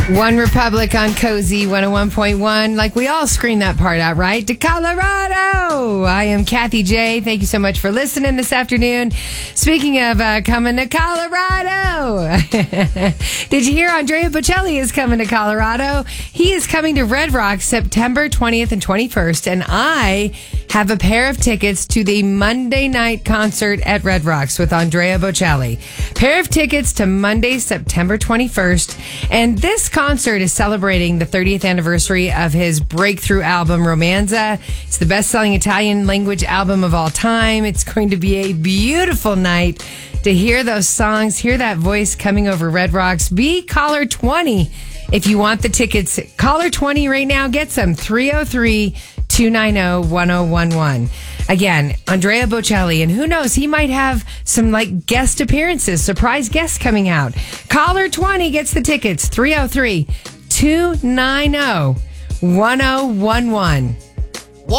One Republic on Cozy 101.1. Like we all scream that part out, right? To Colorado! I am Kathy J. Thank you so much for listening this afternoon. Speaking of coming to Colorado, did you hear Andrea Bocelli is coming to Colorado? He is coming to Red Rocks September 20th and 21st, and I have a pair of tickets to the Monday night concert at Red Rocks with Andrea Bocelli. Pair of tickets to Monday, September 21st, and this concert is celebrating the 30th anniversary of his breakthrough album, Romanza. It's the best-selling Italian language album of all time. It's going to be a beautiful night to hear those songs, hear that voice coming over Red Rocks. Be caller 20 if you want the tickets. Caller 20 right now. Get some. 303-290-1011. Again, Andrea Bocelli, and who knows, he might have some like guest appearances, surprise guests coming out. Caller 20 gets the tickets. 303-290-1011.